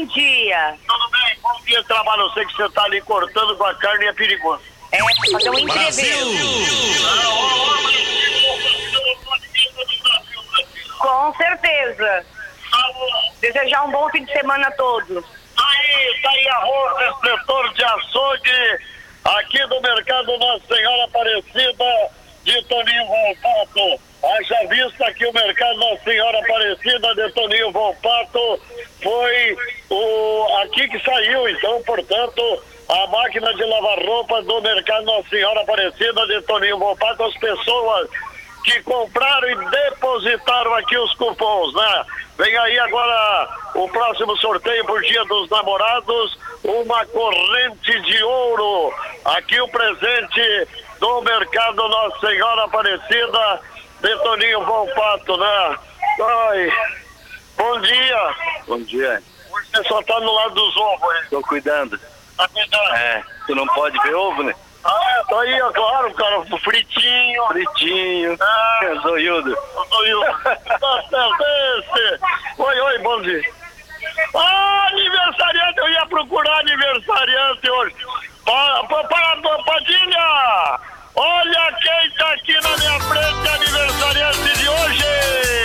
dia. Tudo bem? Bom dia, trabalho. Eu sei que você tá ali cortando com a carne e é perigoso. É, pra fazer um entreveiro. Com certeza. Desejar um bom fim de semana a todos. Tá aí arroz, inspetor de açougue, aqui do mercado Nossa Senhora Aparecida, de Toninho Volpato. Haja vista que o mercado Nossa Senhora Aparecida de Toninho Volpato foi aqui que saiu, então, portanto, a máquina de lavar roupa do mercado Nossa Senhora Aparecida de Toninho Volpato, as pessoas que compraram e depositaram aqui os cupons, né? Vem aí agora o próximo sorteio por Dia dos Namorados, uma corrente de ouro. Aqui o presente do mercado Nossa Senhora Aparecida de Toninho Volpato, né? Ai, bom dia. Bom dia. Você só tá no lado dos ovos, hein? Tô cuidando. Tá cuidando? É, tu não pode ver ovo, né? Tá aí, ó, claro, cara, fritinho. Fritinho. Zoiudo. Tá certo esse. Oi, bom dia. Aniversariante, eu ia procurar aniversariante hoje. Padilha, olha quem